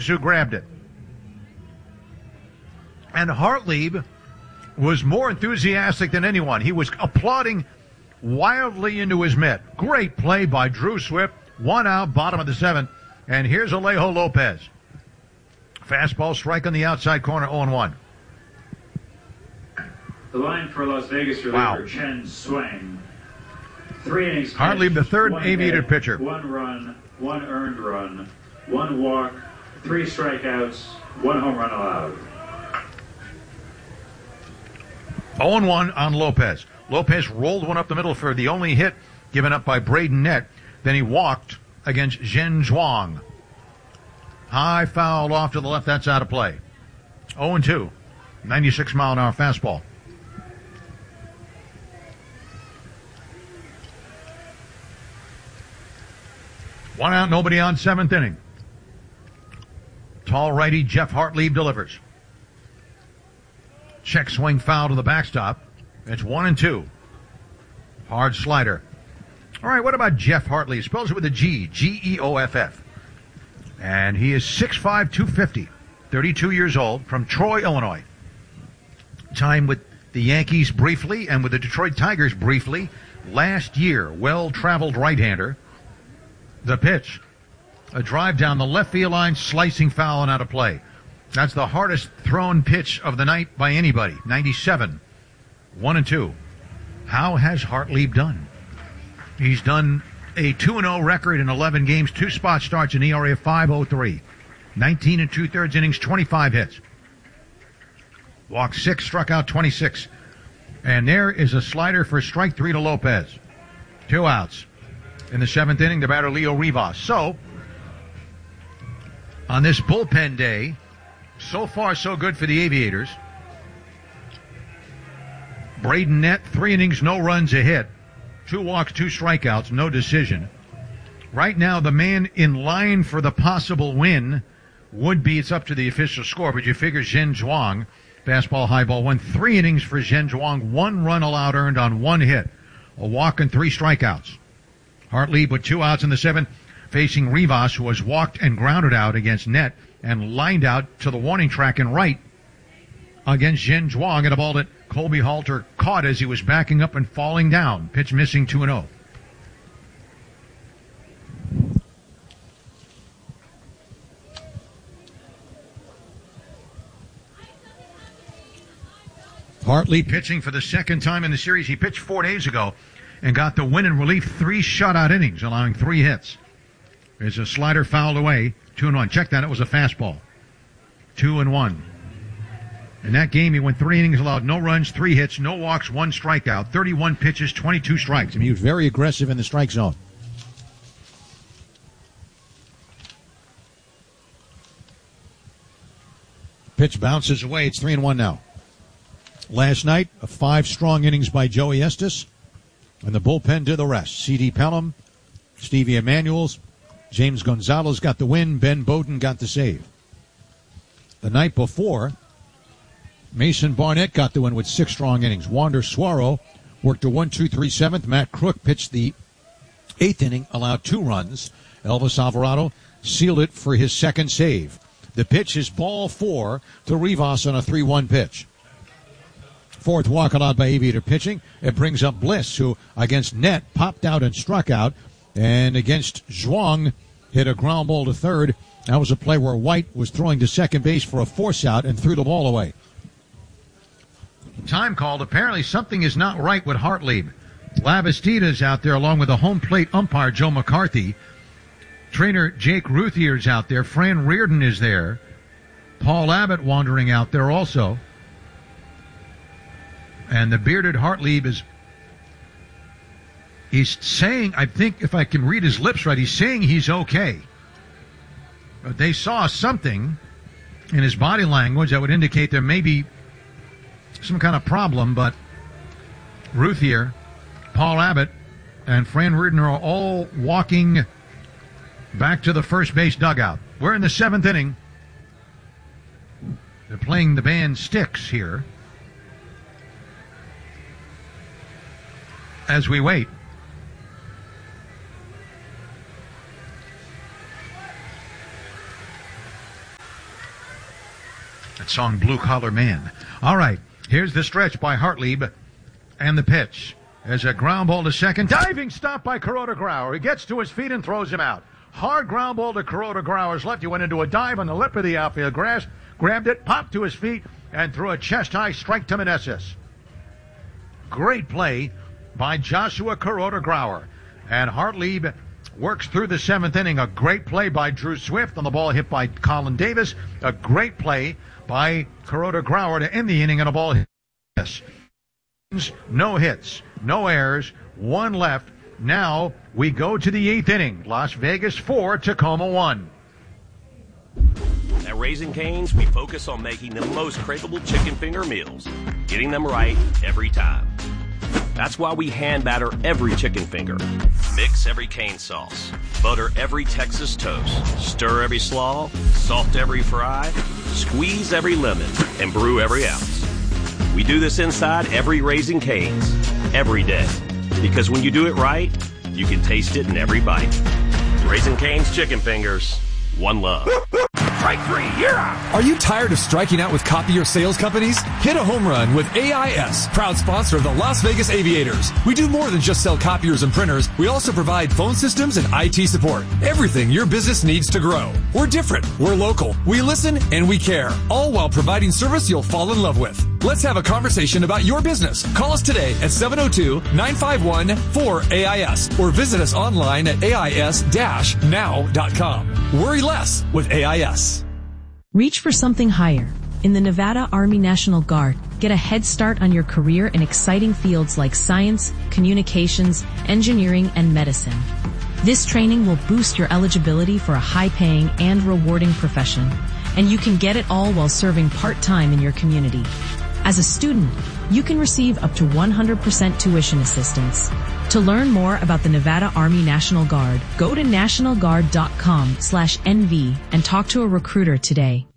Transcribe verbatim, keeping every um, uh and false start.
who grabbed it. And Hartlieb was more enthusiastic than anyone. He was applauding wildly into his mitt. Great play by Drew Swift. One out, bottom of the seventh. And here's Alejo Lopez. Fastball strike on the outside corner, oh and one. The line for Las Vegas reliever Wow. Chen Swang. Three innings. Hartlieb, the third one aviator hit, pitcher. One run, one earned run, one walk, three strikeouts, one home run allowed. oh and one on Lopez. Lopez rolled one up the middle for the only hit given up by Braden Nett. Then he walked against Zhen Zhuang. High foul off to the left. That's out of play. oh and two. ninety-six mile an hour fastball. One out, nobody on, seventh inning. Tall righty Jeff Hartlieb delivers. Check swing foul to the backstop. It's one and two. Hard slider. All right, what about Jeff Hartlieb? Spells it with a G, G E O F F. And he is six five, two fifty, thirty-two years old, from Troy, Illinois. Time with the Yankees briefly and with the Detroit Tigers briefly. Last year, well-traveled right-hander. The pitch. A drive down the left field line, slicing foul and out of play. That's the hardest thrown pitch of the night by anybody. ninety-seven. One and two. How has Hartlieb done? He's done a two and oh record in eleven games, two spot starts, an E R A of five oh three. nineteen and two-thirds innings, twenty-five hits. Walked six, struck out twenty-six. And there is a slider for strike three to Lopez. Two outs. In the seventh inning, the batter Leo Rivas. So, on this bullpen day, so far so good for the Aviators. Braden Nett, three innings, no runs, a hit. Two walks, two strikeouts, no decision. Right now, the man in line for the possible win would be, it's up to the official score, but you figure Zhen Zhuang, fastball, high ball, one. Three innings for Zhen Zhuang, one run allowed earned on one hit. A walk and three strikeouts. Hartlieb with two outs in the seventh, facing Rivas, who was walked and grounded out against Nett and lined out to the warning track and right against Zhen Zhuang at a ball that Colby Halter caught as he was backing up and falling down. Pitch missing, two and oh. Hartlieb pitching for the second time in the series. He pitched four days ago and got the win in relief, three shutout innings, allowing three hits. There's a slider fouled away, two and one. Check that, it was a fastball. Two and one. In that game, he went three innings, allowed no runs, three hits, no walks, one strikeout, thirty-one pitches, twenty-two strikes. I mean, he was very aggressive in the strike zone. Pitch bounces away. It's three and one now. Last night, a five strong innings by Joey Estes, and the bullpen did the rest. C D Pelham, Stevie Emanuels, James Gonzalez got the win. Ben Bowden got the save. The night before, Mason Barnett got the win with six strong innings. Wander Suaro worked a one two three seventh. Matt Crook pitched the eighth inning, allowed two runs. Elvis Alvarado sealed it for his second save. The pitch is ball four to Rivas on a three one pitch. Fourth walk allowed by Aviator pitching. It brings up Bliss, who against Nett popped out and struck out. And against Zhuang, hit a ground ball to third. That was a play where White was throwing to second base for a force out and threw the ball away. Time called. Apparently something is not right with Hartlieb. Lavastita's out there along with the home plate umpire Joe McCarthy. Trainer Jake Ruthier's out there. Fran Reardon is there. Paul Abbott wandering out there also. And the bearded Hartlieb is, he's saying, I think if I can read his lips right, he's saying he's okay. But they saw something in his body language that would indicate there may be some kind of problem, but Ruthier, Paul Abbott, and Fran Reardon are all walking back to the first base dugout. We're in the seventh inning. They're playing the band Styx here. As we wait. That song, Blue Collar Man. All right, here's the stretch by Hartlieb and the pitch. There's a ground ball to second. Diving stop by Kuroda Grauer. He gets to his feet and throws him out. Hard ground ball to Kuroda Grauer's left. He went into a dive on the lip of the outfield grass, grabbed it, popped to his feet, and threw a chest-high strike to Meneses. Great play by Joshua Kuroda Grauer. And Hartlieb works through the seventh inning. A great play by Drew Swift on the ball hit by Colin Davis. A great play by Kuroda Grauer to end the inning and a ball hit. No hits, no errors, one left. Now we go to the eighth inning. Las Vegas four, Tacoma one. At Raising Cane's, we focus on making the most craveable chicken finger meals, getting them right every time. That's why we hand batter every chicken finger, mix every cane sauce, butter every Texas toast, stir every slaw, salt every fry, squeeze every lemon, and brew every ounce. We do this inside every Raising Cane's, every day. Because when you do it right, you can taste it in every bite. Raising Cane's Chicken Fingers, one love. Strike three, you're out. Are you tired of striking out with copier sales companies? Hit a home run with A I S, proud sponsor of the Las Vegas Aviators. We do more than just sell copiers and printers. We also provide phone systems and I T support. Everything your business needs to grow. We're different. We're local. We listen and we care. All while providing service you'll fall in love with. Let's have a conversation about your business. Call us today at seven oh two, nine five one, four A I S or visit us online at A I S dash now dot com. Worry less with A I S. Reach for something higher. In the Nevada Army National Guard, get a head start on your career in exciting fields like science, communications, engineering, and medicine. This training will boost your eligibility for a high-paying and rewarding profession, and you can get it all while serving part-time in your community. As a student, you can receive up to one hundred percent tuition assistance. To learn more about the Nevada Army National Guard, go to national guard dot com slash N V and talk to a recruiter today.